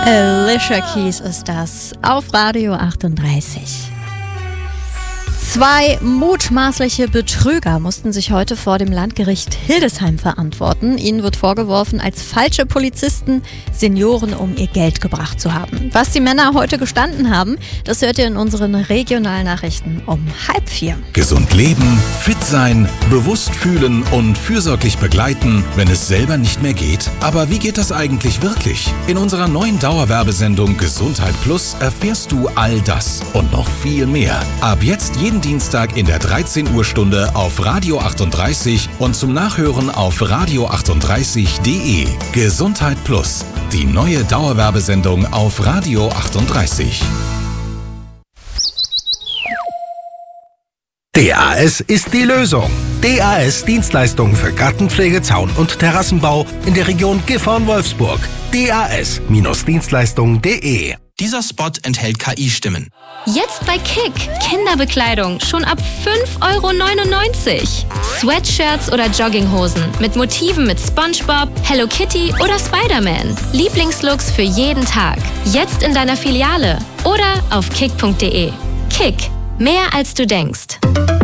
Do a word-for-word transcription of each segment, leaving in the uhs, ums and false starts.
Alicia Keys ist das auf Radio achtunddreißig. Zwei mutmaßliche Betrüger mussten sich heute vor dem Landgericht Hildesheim verantworten. Ihnen wird vorgeworfen, als falsche Polizisten Senioren um ihr Geld gebracht zu haben. Was die Männer heute gestanden haben, das hört ihr in unseren Regionalnachrichten um halb vier. Gesund leben, fit sein, bewusst fühlen und fürsorglich begleiten, wenn es selber nicht mehr geht. Aber wie geht das eigentlich wirklich? In unserer neuen Dauerwerbesendung Gesundheit Plus erfährst du all das und noch viel mehr. Ab jetzt jeden Dienstag in der dreizehn Uhr Stunde auf Radio achtunddreißig und zum Nachhören auf radio achtunddreißig punkt de. Gesundheit Plus, die neue Dauerwerbesendung auf Radio achtunddreißig. D A S ist die Lösung. D A S Dienstleistungen für Gartenpflege, Zaun- und Terrassenbau in der Region Gifhorn-Wolfsburg. D A S Dienstleistungen punkt de. Dieser Spot enthält K I-Stimmen. Jetzt bei Kick. Kinderbekleidung schon ab fünf Euro neunundneunzig. Sweatshirts oder Jogginghosen mit Motiven mit SpongeBob, Hello Kitty oder Spider-Man. Lieblingslooks für jeden Tag. Jetzt in deiner Filiale oder auf kick punkt de. Kick. Mehr als du denkst.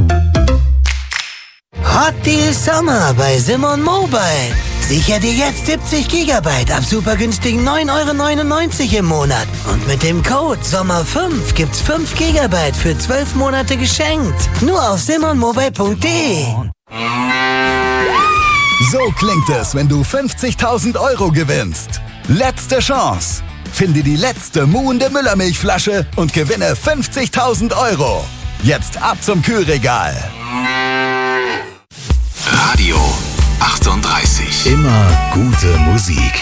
Hot Deal Sommer bei Simon Mobile. Sicher dir jetzt siebzig Gigabyte ab super günstigen neun Euro neunundneunzig im Monat. Und mit dem Code Sommer fünf gibt's fünf Gigabyte für zwölf Monate geschenkt. Nur auf simon mobile punkt de. So klingt es, wenn du fünfzigtausend Euro gewinnst. Letzte Chance. Finde die letzte muhende Müllermilchflasche und gewinne fünfzigtausend Euro. Jetzt ab zum Kühlregal. Radio achtunddreißig. Immer gute Musik.